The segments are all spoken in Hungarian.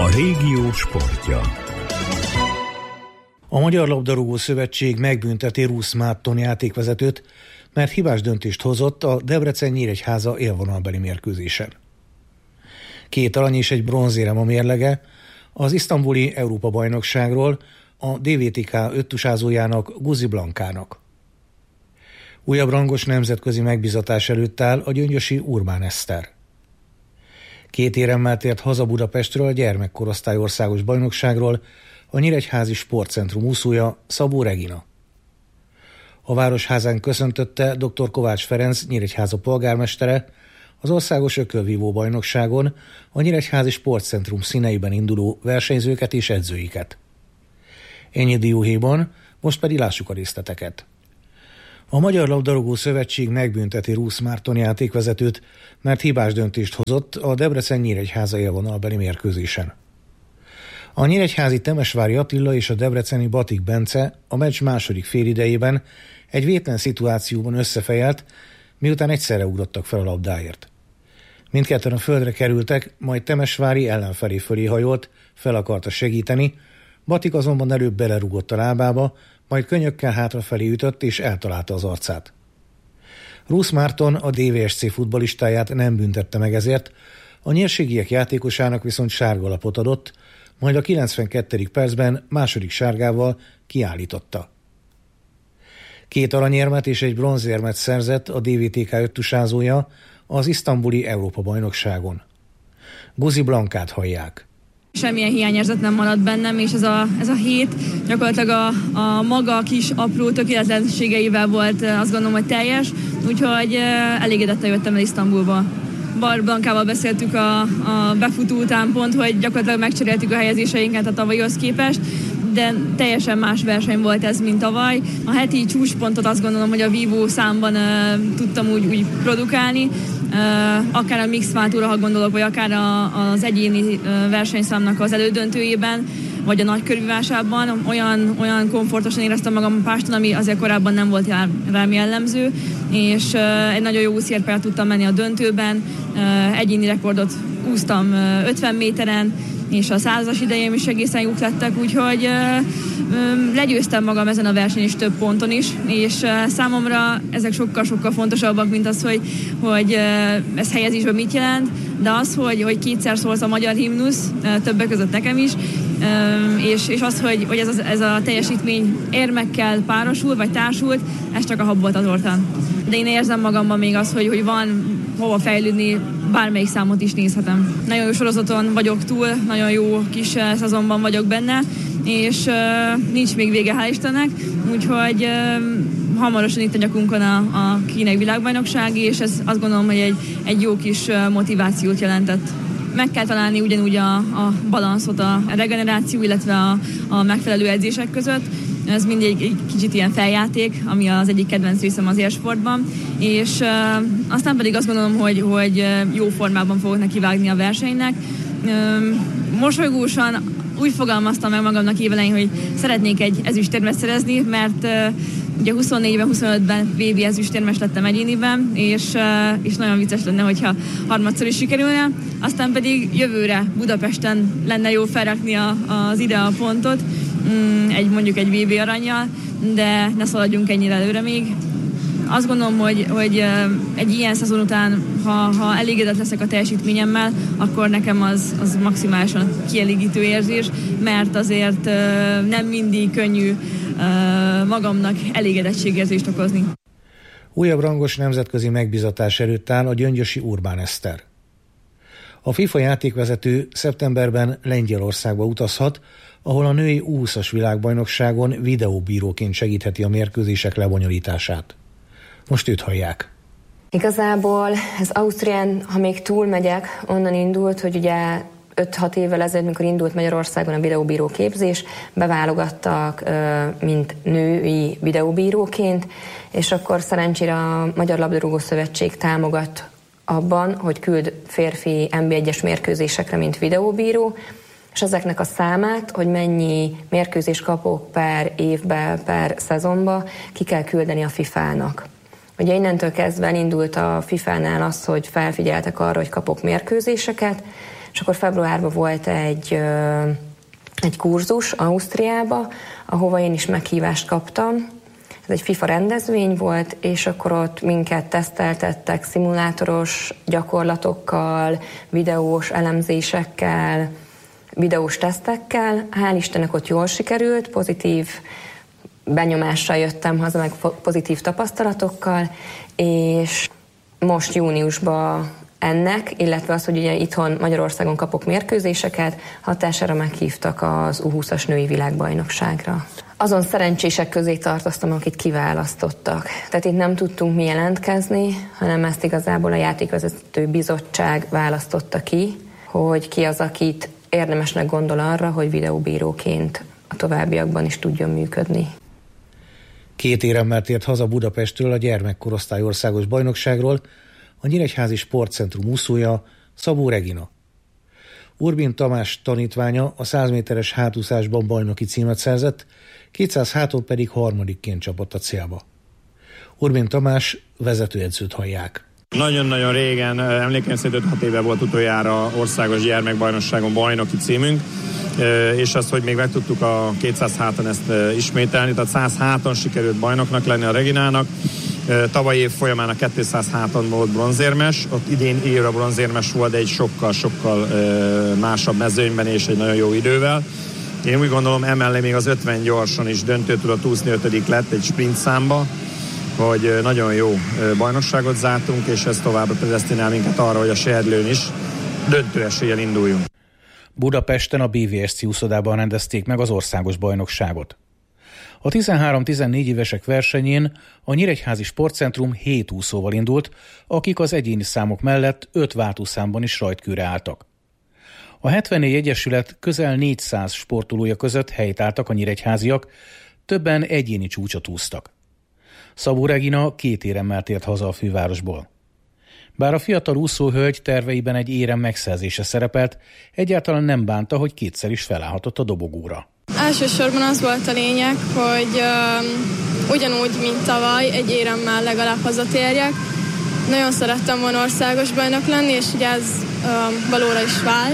A régió sportja. A Magyar Labdarúgó Szövetség megbünteti Rusz Márton játékvezetőt, mert hibás döntést hozott a Debrecen-Nyíregyháza élvonalbeli mérkőzésen. 2 arany és egy bronzérem a mérlege az isztambuli Európa-bajnokságról a DVTK öttusázójának, Guzi Blankának. Újabb rangos nemzetközi megbízatás előtt áll a gyöngyösi Urbán Eszter. 2 éremmel tért haza Budapestről a gyermekkorosztály országos bajnokságról a Nyíregyházi Sportcentrum úszója, Szabó Regina. A Városházán köszöntötte dr. Kovács Ferenc, Nyíregyháza polgármestere az országos ökölvívó bajnokságon a Nyíregyházi Sportcentrum színeiben induló versenyzőket és edzőiket. Ennyi dióhéjban, most pedig lássuk a részleteket. A Magyar Labdarúgó Szövetség megbünteti Rusz Márton játékvezetőt, mert hibás döntést hozott a Debrecen-Nyíregyháza élvonalbeli mérkőzésen. A nyíregyházi Temesvári Attila és a debreceni Batik Bence a meccs második félidejében egy vétlen szituációban összefejelt, miután egyszerre ugrottak fel a labdáért. Mindketten a földre kerültek, majd Temesvári ellenfelé fölé hajolt, fel akarta segíteni, Batik azonban előbb belerúgott a lábába, majd könnyökkel hátrafelé ütött és eltalálta az arcát. Rusz Márton a DVSC futballistáját nem büntette meg ezért, a nyírségiek játékosának viszont sárga lapot adott, majd a 92. percben második sárgával kiállította. 2 aranyérmet és egy bronzérmet szerzett a DVTK öttusázója az isztambuli Európa-bajnokságon. Guzi Blankát hallják. Semmilyen hiányérzet nem maradt bennem, és ez a hét gyakorlatilag a maga kis apró tökéletlenségeivel volt, azt gondolom, hogy teljes, úgyhogy elégedetten jöttem el Isztambulba. Bar Blankával beszéltük a befutó után pont, hogy gyakorlatilag megcseréltük a helyezéseinket a tavalyhoz képest, de teljesen más verseny volt ez, mint tavaly. A heti csúcspontot azt gondolom, hogy a vívó számban tudtam úgy produkálni, akár a mixed váltóra, ha gondolok, vagy akár az egyéni versenyszámnak az elődöntőjében, vagy a nagykörvívásában olyan komfortosan éreztem magam a páston, ami azért korábban nem volt rám jellemző, és egy nagyon jó úszérpályát tudtam menni a döntőben, egyéni rekordot úsztam 50 méteren, és a 100-as idejém is egészen jók lettek, úgyhogy legyőztem magam ezen a versenyen is több ponton is, és számomra ezek sokkal-sokkal fontosabbak, mint az, hogy ez helyezésben mit jelent, de az, hogy kétszer szólt a magyar himnusz, többek között nekem is, és az, hogy ez a teljesítmény érmekkel párosul, vagy társult, ez csak a hab volt a tortán. De én érzem magamban még az, hogy van hova fejlődni, bármelyik számot is nézhetem. Nagyon jó sorozaton vagyok túl, nagyon jó kis szezonban vagyok benne, és nincs még vége, hál' Istennek, úgyhogy hamarosan itt a nyakunkon a kínai világbajnokság, és ez azt gondolom, hogy egy jó kis motivációt jelentett. Meg kell találni ugyanúgy a balanszot a regeneráció, illetve a megfelelő edzések között. Ez mindig egy kicsit ilyen feljáték, ami az egyik kedvenc részem az élsportban, és aztán pedig azt gondolom, hogy jó formában fogok nekivágni a versenynek. Mosolygósan úgy fogalmaztam meg magamnak évelején, hogy szeretnék egy ezüstérmet szerezni, mert ugye 24-ben, 25-ben VB ezüstérmes lettem egyéniben, és nagyon vicces lenne, hogyha harmadszor is sikerülne. Aztán pedig jövőre Budapesten lenne jó felrakni az ide a pontot, mondjuk egy VB arannyal, de ne szaladjunk ennyire előre még. Azt gondolom, hogy egy ilyen szezon után, ha elégedett leszek a teljesítményemmel, akkor nekem az maximálisan kielégítő érzés, mert azért nem mindig könnyű magamnak elégedettségérzést okozni. Újabb rangos nemzetközi megbízatás előtt áll a gyöngyösi Urbán Eszter. A FIFA játékvezető szeptemberben Lengyelországba utazhat, ahol a női U20-as világbajnokságon videóbíróként segítheti a mérkőzések lebonyolítását. Most őt hallják. Igazából ez Ausztrián, ha még túlmegyek, onnan indult, hogy ugye 5-6 évvel ezelőtt, mikor indult Magyarországon a videóbíró képzés, beválogattak, mint női videóbíróként, és akkor szerencsére a Magyar Labdarúgó Szövetség támogat abban, hogy küld férfi NB1-es mérkőzésekre, mint videóbíró, és ezeknek a számát, hogy mennyi mérkőzést kapok per évbe, per szezonba, ki kell küldeni a FIFA-nak. Ugye innentől kezdve indult a FIFA-nál az, hogy felfigyeltek arra, hogy kapok mérkőzéseket, és akkor februárban volt egy kurzus Ausztriába, ahova én is meghívást kaptam. Ez egy FIFA rendezvény volt, és akkor ott minket teszteltettek szimulátoros gyakorlatokkal, videós elemzésekkel, videós tesztekkel. Hál' Istennek ott jól sikerült, pozitív benyomással jöttem haza, meg pozitív tapasztalatokkal, és most júniusban ennek, illetve az, hogy ugye itthon Magyarországon kapok mérkőzéseket, hatására meghívtak az U20-as női világbajnokságra. Azon szerencsések közé tartoztam, akit kiválasztottak. Tehát itt nem tudtunk mi jelentkezni, hanem ezt igazából a játékvezető bizottság választotta ki, hogy ki az, akit érdemesnek gondol arra, hogy videóbíróként a továbbiakban is tudjon működni. 2 éremmel tért haza Budapestről a gyermekkorosztály országos bajnokságról a Nyíregyházi Sportcentrum úszója, Szabó Regina. Urbin Tamás tanítványa a 100 méteres hátúszásban bajnoki címet szerzett, 200 háton pedig harmadikként csapott a célba. Urbin Tamás vezetőedzőt hallják. Nagyon-nagyon régen, emlékeim szerint 5-6 éve volt utoljára országos gyermekbajnokságon bajnoki címünk, és azt, hogy még meg tudtuk a 200 háton ezt ismételni, tehát 100 háton sikerült bajnoknak lenni a Reginának. Tavaly év folyamán a 200 háton volt bronzérmes, ott idén évre bronzérmes volt, de egy sokkal másabb mezőnyben és egy nagyon jó idővel. Én úgy gondolom, emellé még az 50 gyorsan is döntő tudott úszni, 5. lett egy sprint számba, hogy nagyon jó bajnokságot zártunk, és ez továbbra predesztinál minket arra, hogy a Serdlőn is döntő eséllyel induljunk. Budapesten a BVSC úszodában rendezték meg az országos bajnokságot. A 13-14 évesek versenyén a Nyíregyházi Sportcentrum 7 úszóval indult, akik az egyéni számok mellett 5 váltószámban is rajtkőre álltak. A 74 egyesület közel 400 sportolója között helyt álltak a nyíregyháziak, többen egyéni csúcsot úsztak. Szabó Regina 2 éremmel tért haza a fővárosból. Bár a fiatal úszóhölgy terveiben egy érem megszerzése szerepelt, egyáltalán nem bánta, hogy 2-szer is felállhatott a dobogóra. Elsősorban az volt a lényeg, hogy ugyanúgy, mint tavaly, egy éremmel legalább hazatérjek. Nagyon szerettem volna országos bajnok lenni, és ugye ez valóra is vált.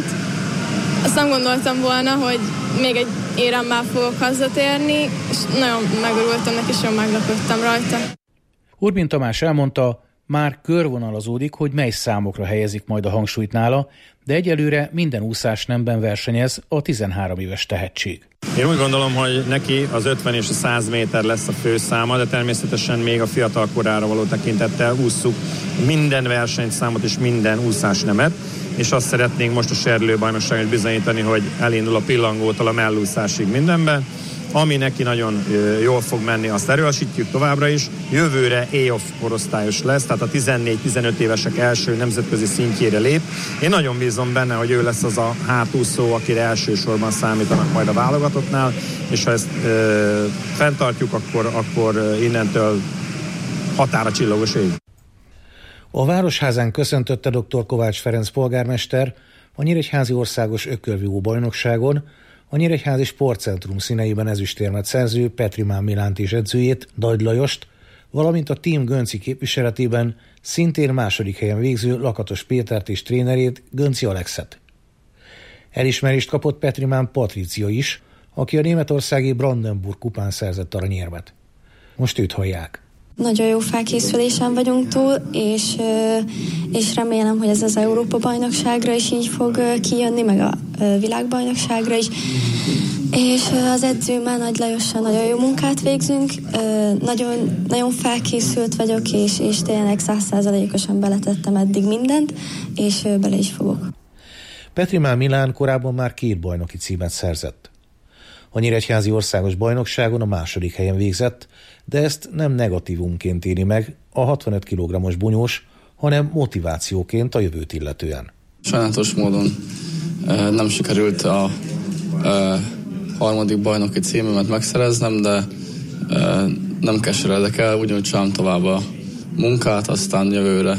Azt nem gondoltam volna, hogy még egy éremmel fogok hazatérni, és nagyon megörültem neki, és nagyon meglepődtem rajta. Urbin Tamás elmondta, már körvonalazódik, hogy mely számokra helyezik majd a hangsúlyt nála, de egyelőre minden úszásnemben versenyez a 13 éves tehetség. Én úgy gondolom, hogy neki az 50 és a 100 méter lesz a főszáma, de természetesen még a fiatal korára való tekintettel ússzuk minden versenyszámot és minden úszásnemet, és azt szeretnénk most a Serdlő bajnokságon bizonyítani, hogy elindul a pillangótól a mellúszásig mindenben. Ami neki nagyon jól fog menni, azt erősítjük továbbra is. Jövőre E-off korosztályos lesz, tehát a 14-15 évesek első nemzetközi szintjére lép. Én nagyon bízom benne, hogy ő lesz az a hátúszó, akire elsősorban számítanak majd a válogatottnál, és ha ezt fenntartjuk, akkor innentől határa csillogos ég. A Városházán köszöntötte dr. Kovács Ferenc polgármester a Nyíregyházi Országos Ökölvívó bajnokságon a Nyíregyházi Sportcentrum színeiben ezüstérmet szerző Petrimán Milánt és edzőjét, Nagy Lajost, valamint a Team Gönci képviseletében szintén második helyen végző Lakatos Pétert és trénerét, Gönci Alexet. Elismerést kapott Petrimán Patricia is, aki a németországi Brandenburg kupán szerzett aranyérmet. Most őt hallják. Nagyon jó felkészülésen vagyunk túl, és remélem, hogy ez az Európa-bajnokságra is így fog kijönni, meg a világbajnokságra is. És az edzőmmel, Nagy Lajossal nagyon jó munkát végzünk, nagyon felkészült vagyok, és tényleg 100%-osan beletettem eddig mindent, és bele is fogok. Petrimán Milán korábban már 2 bajnoki címet szerzett. A Nyíregyházi Országos Bajnokságon a második helyen végzett, de ezt nem negatívumként éri meg a 65 kg-os bunyós, hanem motivációként a jövőt illetően. Sajnálatos módon nem sikerült a harmadik bajnoki címemet megszereznem, de nem keseredek el, ugyanúgy csinálom tovább a munkát, aztán jövőre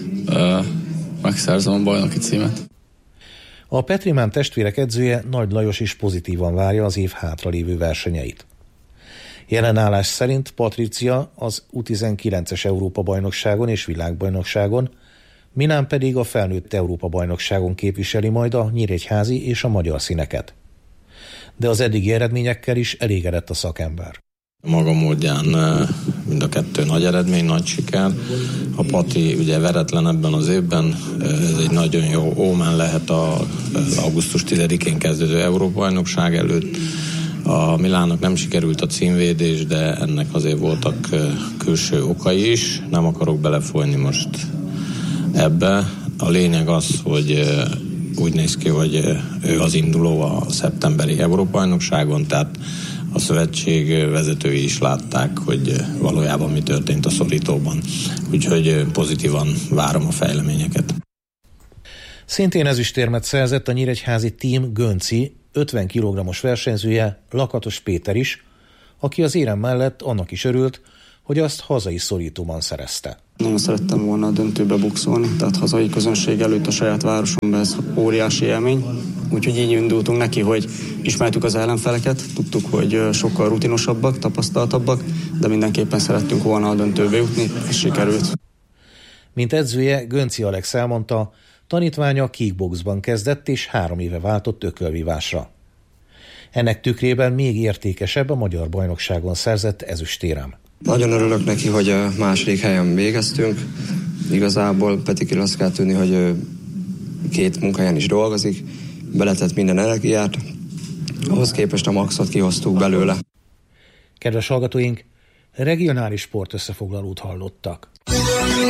megszerzem a bajnoki címet. A Petrimán testvérek edzője Nagy Lajos is pozitívan várja az év hátralévő versenyeit. Jelenállás szerint Patricia az U19-es Európa-bajnokságon és világbajnokságon Milán pedig a felnőtt Európa-bajnokságon képviseli majd a nyíregyházi és a magyar színeket. De az eddigi eredményekkel is elégedett a szakember. Maga módján mind a kettő nagy eredmény, nagy siker. A Pati ugye veretlen ebben az évben, ez egy nagyon jó ómen lehet az augusztus 10-én kezdődő Európa-bajnokság előtt. A Milánnak nem sikerült a címvédés, de ennek azért voltak külső okai is. Nem akarok belefolyni most ebbe. A lényeg az, hogy úgy néz ki, hogy ő az induló a szeptemberi Európa-bajnokságon, tehát a szövetség vezetői is látták, hogy valójában mi történt a szorítóban. Úgyhogy pozitívan várom a fejleményeket. Szintén ezüstérmet szerzett a nyíregyházi Team Gönci 50 kg-os versenyzője, Lakatos Péter is, aki az érem mellett annak is örült, hogy azt hazai szorítóban szerezte. Nagyon szerettem volna a döntőbe bukszolni, tehát hazai közönség előtt a saját városomban ez óriási élmény. Úgyhogy így indultunk neki, hogy ismertük az ellenfeleket, tudtuk, hogy sokkal rutinosabbak, tapasztaltabbak, de mindenképpen szerettünk volna a döntőbe jutni, és sikerült. Mint edzője, Gönci Alex elmondta, tanítványa kickboxban kezdett és 3 éve váltott ökölvívásra. Ennek tükrében még értékesebb a magyar bajnokságon szerzett ezüstérem. Nagyon örülök neki, hogy a második helyen végeztünk. Igazából Petikül azt kell tudni, hogy 2 munkahelyen is dolgozik, beletett minden energiát, ahhoz képest a maxot kihoztuk belőle. Kedves hallgatóink, regionális sportösszefoglalót hallottak.